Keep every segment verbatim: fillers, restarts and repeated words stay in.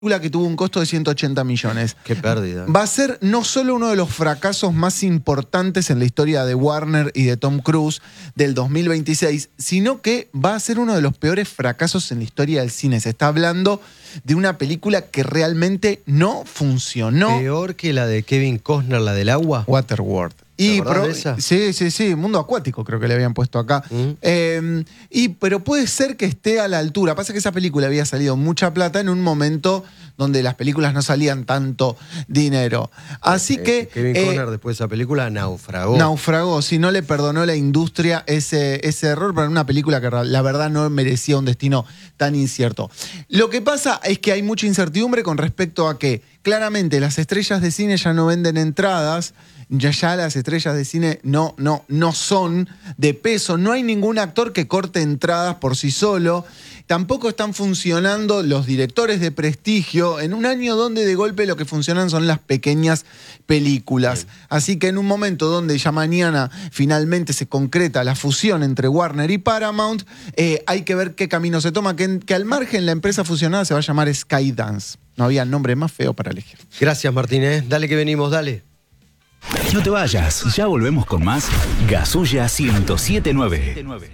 que tuvo un costo de ciento ochenta millones. Qué pérdida. Va a ser no solo uno de los fracasos más importantes en la historia de Warner y de Tom Cruise del dos mil veintiséis, sino que va a ser uno de los peores fracasos en la historia del cine. Se está hablando de una película que realmente no funcionó. Peor que la de Kevin Costner, la del agua. Waterworld. Y ¿Te acordás pro, de esa? Sí, sí, sí, Mundo Acuático creo que le habían puesto acá. Mm. Eh, y, pero puede ser que esté a la altura. Pasa que esa película había salido mucha plata en un momento donde las películas no salían tanto dinero. Así Eh, que... Kevin eh, Costner después de esa película naufragó. Naufragó, si no le perdonó la industria ese, ese error para una película que la verdad no merecía un destino tan incierto. Lo que pasa es que hay mucha incertidumbre con respecto a que claramente las estrellas de cine ya no venden entradas, ya, ya las estrellas de cine no, no, no son de peso, no hay ningún actor que corte entradas por sí solo. Tampoco están funcionando los directores de prestigio en un año donde de golpe lo que funcionan son las pequeñas películas. Bien. Así que en un momento donde ya mañana finalmente se concreta la fusión entre Warner y Paramount, eh, hay que ver qué camino se toma, que, que al margen la empresa fusionada se va a llamar Skydance. No había nombre más feo para elegir. Gracias, Martínez. Dale que venimos, dale. No te vayas, ya volvemos con más Gasulla ciento siete punto nueve.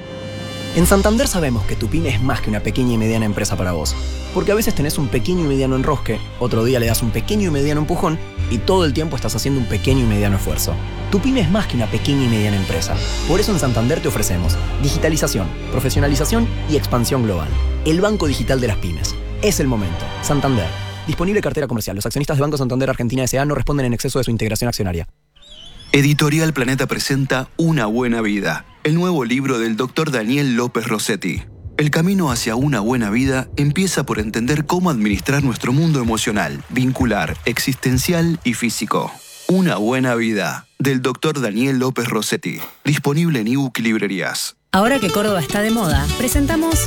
En Santander sabemos que tu pyme es más que una pequeña y mediana empresa para vos. Porque a veces tenés un pequeño y mediano enrosque, otro día le das un pequeño y mediano empujón y todo el tiempo estás haciendo un pequeño y mediano esfuerzo. Tu pyme es más que una pequeña y mediana empresa. Por eso en Santander te ofrecemos digitalización, profesionalización y expansión global. El banco digital de las pymes. Es el momento. Santander. Disponible cartera comercial. Los accionistas de Banco Santander Argentina S A no responden en exceso de su integración accionaria. Editorial Planeta presenta Una buena vida, el nuevo libro del doctor Daniel López Rossetti. El camino hacia una buena vida empieza por entender cómo administrar nuestro mundo emocional, vincular, existencial y físico. Una buena vida, del doctor Daniel López Rossetti. Disponible en ebook y librerías. Ahora que Córdoba está de moda, presentamos